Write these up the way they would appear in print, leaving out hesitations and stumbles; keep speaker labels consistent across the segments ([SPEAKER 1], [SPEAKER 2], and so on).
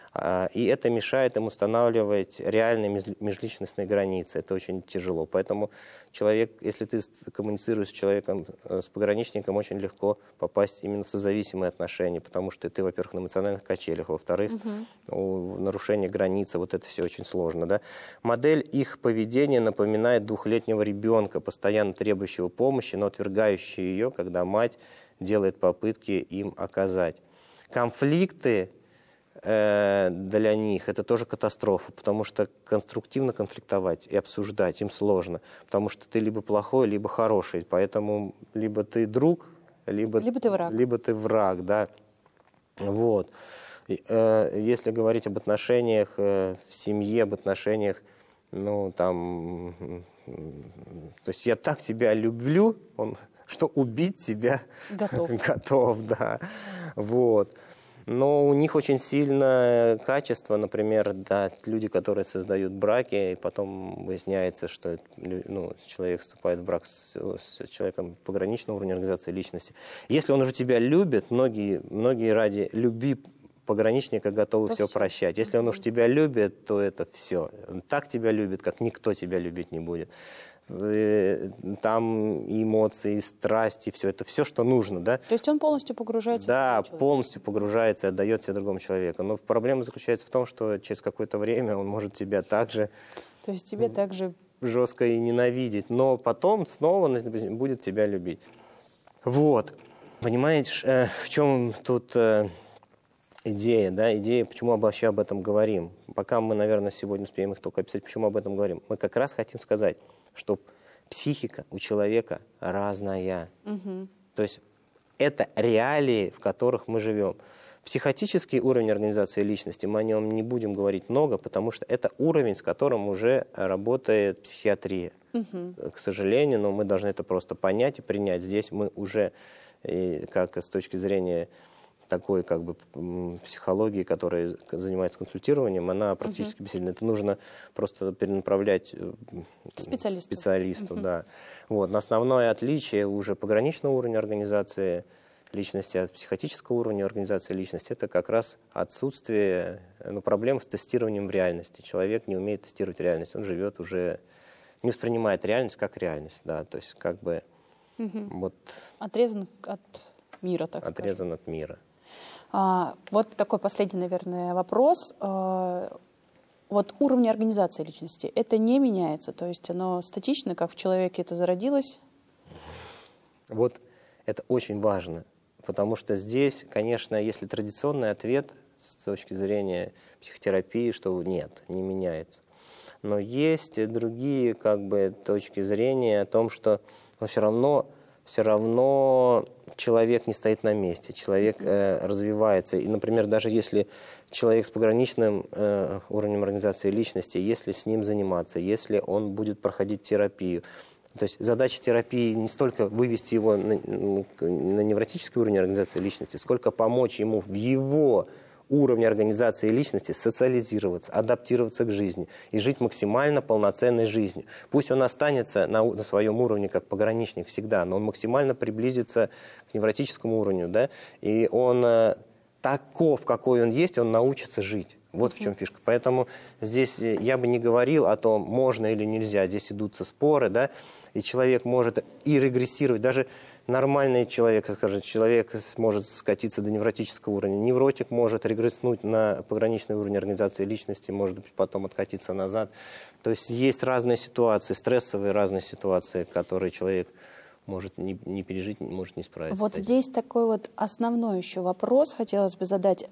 [SPEAKER 1] И это мешает им устанавливать реальные межличностные границы. Это очень тяжело. Поэтому человек, если ты коммуницируешь с человеком, с пограничником, очень легко попасть именно в созависимые отношения, потому что ты, во-первых, на эмоциональных качелях, во-вторых, нарушение границы, вот это все очень сложно. Да? Модель их поведения напоминает двухлетнего ребенка, постоянно требующего помощи, но отвергающего ее, когда мать делает попытки им оказать. Конфликты для них это тоже катастрофа, потому что конструктивно конфликтовать и обсуждать им сложно, потому что ты либо плохой, либо хороший, поэтому либо ты друг, либо ты враг, да. Вот. Если говорить об отношениях в семье, об отношениях, ну, там, то есть я так тебя люблю, что убить тебя готов, да. Вот. Но у них очень сильное качество, например, да, люди, которые создают браки, и потом выясняется, что человек вступает в брак с человеком пограничного уровня организации личности. Если он уже тебя любит, многие ради любви пограничника готовы все прощать. Если он уж тебя любит, то это все. Он так тебя любит, как никто тебя любить не будет. Там и эмоции, и страсти, все это, все, что нужно, да.
[SPEAKER 2] То есть он полностью погружается в
[SPEAKER 1] другого человека? Да, полностью погружается и отдает себя другому человеку. Но проблема заключается в том, что через какое-то время он может тебя также...
[SPEAKER 2] То есть тебе также...
[SPEAKER 1] жестко и ненавидеть, но потом снова будет тебя любить. Вот. Понимаете, в чем тут идея, да? Идея, почему вообще об этом говорим. Пока мы, наверное, сегодня успеем их только описать, почему об этом говорим. Мы как раз хотим сказать, что психика у человека разная. То есть это реалии, в которых мы живем. Психотический уровень организации личности, мы о нем не будем говорить много, потому что это уровень, с которым уже работает психиатрия. К сожалению, но мы должны это просто понять и принять. Здесь мы уже, как с точки зрения такой как бы психологии, которая занимается консультированием, она практически бессильна. Это нужно просто перенаправлять к специалисту. Да. Вот. Но основное отличие уже пограничного уровня организации личности от психотического уровня организации личности — это как раз отсутствие проблем с тестированием в реальности. Человек не умеет тестировать реальность, он живет уже, не воспринимает реальность как реальность. Да. То есть как бы вот...
[SPEAKER 2] Отрезан от мира, так сказать.
[SPEAKER 1] Отрезан от мира.
[SPEAKER 2] Вот такой последний, наверное, вопрос. Вот уровень организации личности, это не меняется? То есть оно статично, как в человеке это зародилось?
[SPEAKER 1] Вот это очень важно, потому что здесь, конечно, если традиционный ответ с точки зрения психотерапии, что нет, не меняется. Но есть другие как бы точки зрения о том, что все равно человек не стоит на месте, человек развивается. И, например, даже если человек с пограничным уровнем организации личности, если с ним заниматься, если он будет проходить терапию, то есть задача терапии не столько вывести его на невротический уровень организации личности, сколько помочь ему в его уровне организации личности социализироваться, адаптироваться к жизни и жить максимально полноценной жизнью. Пусть он останется на своем уровне как пограничник всегда, но он максимально приблизится к невротическому уровню, да, и он таков, какой он есть, он научится жить. Вот в чем фишка. Поэтому здесь я бы не говорил о том, можно или нельзя. Здесь идутся споры, да, и человек может и регрессировать. Даже нормальный человек, скажем, человек может скатиться до невротического уровня. Невротик может регресснуть на пограничный уровень организации личности, может быть, потом откатиться назад. То есть есть разные ситуации, стрессовые разные ситуации, которые человек может не пережить, может не справиться.
[SPEAKER 2] Вот здесь такой вот основной еще вопрос хотелось бы задать.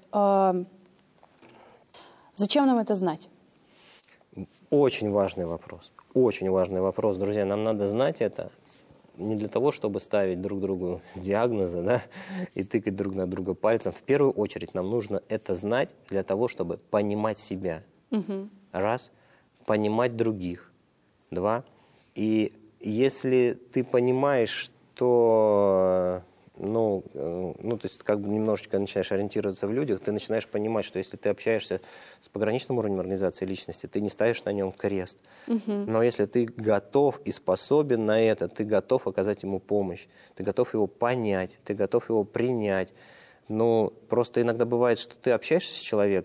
[SPEAKER 2] Зачем нам это знать?
[SPEAKER 1] Очень важный вопрос. Очень важный вопрос. Друзья, нам надо знать это не для того, чтобы ставить друг другу диагнозы, да, и тыкать друг на друга пальцем. В первую очередь нам нужно это знать для того, чтобы понимать себя. Раз. Понимать других. Два. И если ты понимаешь, что... то есть как бы немножечко начинаешь ориентироваться в людях, ты начинаешь понимать, что если ты общаешься с пограничным уровнем организации личности, ты не ставишь на нем крест. Но если ты готов и способен на это, ты готов оказать ему помощь, ты готов его понять, ты готов его принять. Просто иногда бывает, что ты общаешься с человеком,